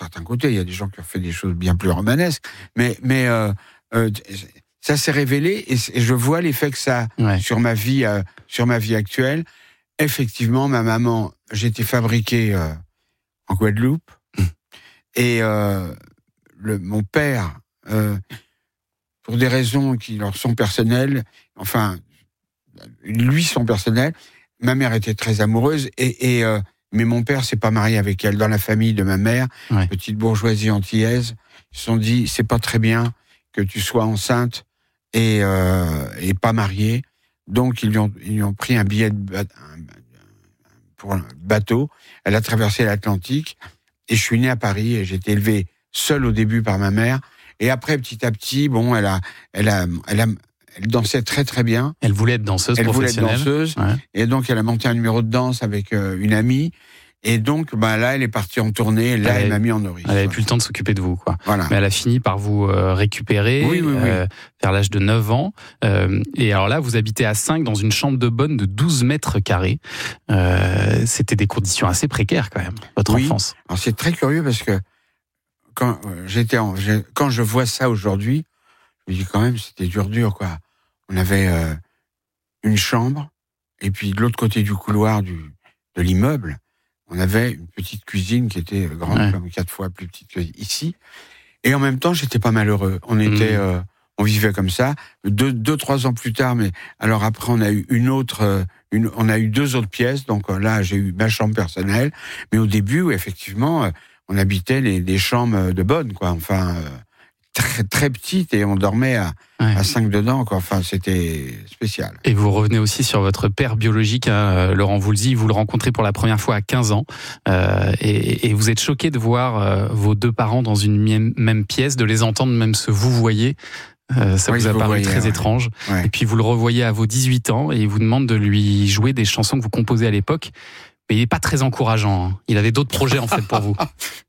certains côtés. Il y a des gens qui ont fait des choses bien plus romanesques, mais ça s'est révélé et je vois l'effet que ça a sur ma vie actuelle. Effectivement, ma maman, j'ai été fabriqué en Guadeloupe et mon père, pour des raisons qui leur sont personnelles, enfin, lui sont personnelles. Ma mère était très amoureuse mais mon père s'est pas marié avec elle. Dans la famille de ma mère, petite bourgeoisie antillaise, ils se sont dit c'est pas très bien que tu sois enceinte et pas mariée. Donc ils lui ont pris un billet pour un bateau. Elle a traversé l'Atlantique et je suis né à Paris et j'ai été élevé seul au début par ma mère. Et après, petit à petit, bon, elle dansait très très bien. Elle voulait être danseuse professionnelle. Elle voulait être danseuse. Ouais. Et donc, elle a monté un numéro de danse avec une amie. Et donc, là, elle est partie en tournée. Là, elle m'a mis en nourrice. Elle n'avait plus le temps de s'occuper de vous, quoi. Voilà. Mais elle a fini par vous récupérer vers l'âge de 9 ans. Et alors là, vous habitez à 5 dans une chambre de bonne de 12 mètres carrés. C'était des conditions assez précaires, quand même, votre enfance. Alors, c'est très curieux parce que quand je vois ça aujourd'hui, je me dis quand même, c'était dur, quoi. On avait une chambre, et puis de l'autre côté du couloir de l'immeuble, on avait une petite cuisine qui était grande, comme 4 fois plus petite que ici. Et en même temps, j'étais pas malheureux. On vivait comme ça. 2-3 ans plus tard, mais alors après, on a eu on a eu 2 autres pièces. Donc là, j'ai eu ma chambre personnelle. Mais au début, effectivement, on habitait des chambres de bonne, quoi. Enfin, très, très petites, et on dormait à 5 dedans, quoi. Enfin, c'était spécial. Et vous revenez aussi sur votre père biologique, Laurent Voulzy. Vous le rencontrez pour la première fois à 15 ans. Et vous êtes choqué de voir vos 2 parents dans une même pièce, de les entendre même se vouvoyer. Ça vous a paru très étrange. Ouais. Et puis vous le revoyez à vos 18 ans et il vous demande de lui jouer des chansons que vous composez à l'époque. Mais il n'est pas très encourageant. Hein. Il avait d'autres projets, en fait, pour vous.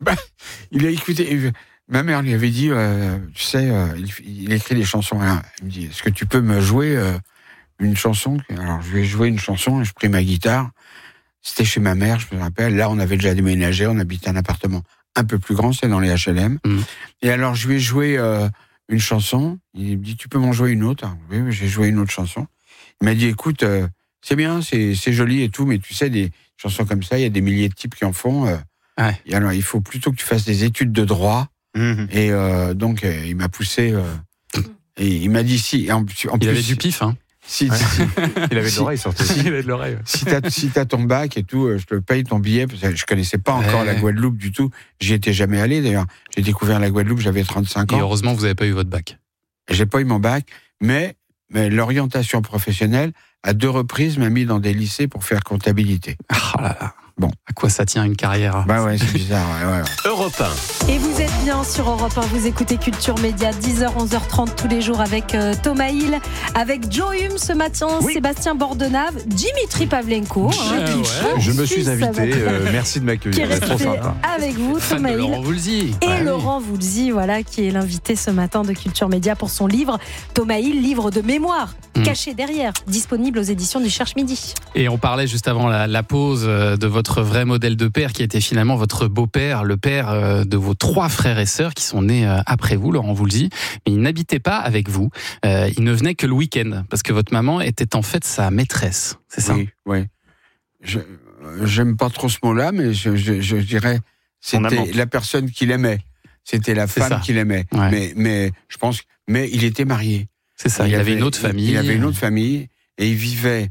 Il a écouté. Ma mère lui avait dit, tu sais, il écrit des chansons. Hein. Il me dit, est-ce que tu peux me jouer une chanson ? Alors, je lui ai joué une chanson, j'ai pris ma guitare. C'était chez ma mère, je me rappelle. Là, on avait déjà déménagé, on habitait un appartement un peu plus grand, c'est dans les HLM. Et alors, je lui ai joué une chanson. Il me dit, tu peux m'en jouer une autre ? Oui, j'ai joué une autre chanson. Il m'a dit, écoute, c'est bien, c'est joli et tout, mais tu sais, des chansons comme ça, il y a des milliers de types qui en font. Et alors, il faut plutôt que tu fasses des études de droit. Et donc, il m'a poussé. Et il m'a dit si. Il avait du pif, hein. Si. Il avait de l'oreille, surtout. Il avait de l'oreille. Si t'as ton bac et tout, je te paye ton billet. Parce que je connaissais pas encore la Guadeloupe du tout. J'y étais jamais allé, d'ailleurs. J'ai découvert la Guadeloupe, j'avais 35 ans. Et heureusement, vous n'avez pas eu votre bac. J'ai pas eu mon bac, mais l'orientation professionnelle, à 2 reprises, m'a mis dans des lycées pour faire comptabilité. Oh là là. Bon, à quoi ça tient une carrière ? Bah ouais, c'est bizarre. Ouais. Europe 1. Et vous êtes bien sur Europe 1, vous écoutez Culture Média, 10h, 11h30 tous les jours avec Thomas Hill, avec Joe Hume ce matin, Sébastien Bordenave, Dimitri Pavlenko. Je me suis invité, merci de m'accueillir. Qui est resté avec vous, Thomas Hill. Laurent Voulzy. Et Laurent Voulzy, voilà, qui est l'invité ce matin de Culture Média pour son livre Thomas Hill, livre de mémoire, caché derrière, disponible aux éditions du Cherche Midi. Et on parlait juste avant la pause de votre vrai modèle de père qui était finalement votre beau-père, le père de vos 3 frères et sœurs qui sont nés après vous, Laurent Voulzy. Mais il n'habitait pas avec vous. Il ne venait que le week-end parce que votre maman était en fait sa maîtresse. C'est ça ? Oui. J'aime pas trop ce mot-là, mais je dirais c'était la personne qu'il aimait. C'était la femme qu'il aimait. Ouais. Mais je pense. Mais il était marié. C'est ça. Il avait une autre famille. Il avait une autre famille et il vivait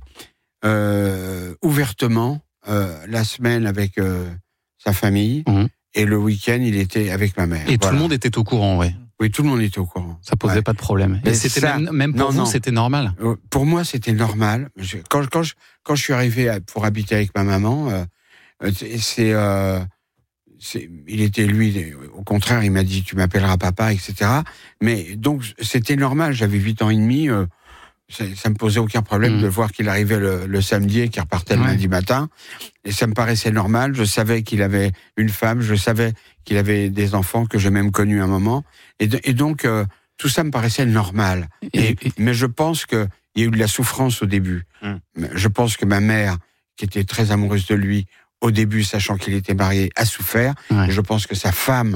ouvertement. La semaine avec sa famille et le week-end il était avec ma mère. Et tout le monde était au courant, Oui, tout le monde était au courant. Ça posait pas de problème. Et c'était ça, même pour vous, c'était normal. Pour moi, c'était normal. Quand je suis arrivé pour habiter avec ma maman, il était lui. Au contraire, il m'a dit tu m'appelleras papa, etc. Mais donc c'était normal. J'avais 8 ans et demi. Ça me posait aucun problème de voir qu'il arrivait le samedi et qu'il repartait le lundi matin. Et ça me paraissait normal. Je savais qu'il avait une femme, je savais qu'il avait des enfants que j'ai même connus à un moment. Et donc, tout ça me paraissait normal. Mais je pense qu'il y a eu de la souffrance au début. Je pense que ma mère, qui était très amoureuse de lui, au début, sachant qu'il était marié, a souffert. Et je pense que sa femme,